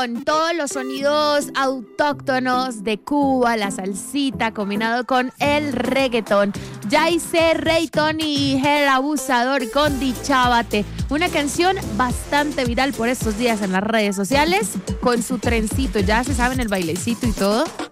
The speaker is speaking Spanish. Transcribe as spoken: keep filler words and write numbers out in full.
con todos los sonidos autóctonos de Cuba, la salsita combinado con el reggaetón. Jayce, Rayton y El Abusador con Dichábate, una canción bastante viral por estos días en las redes sociales, con su trencito, ya se saben el bailecito y todo.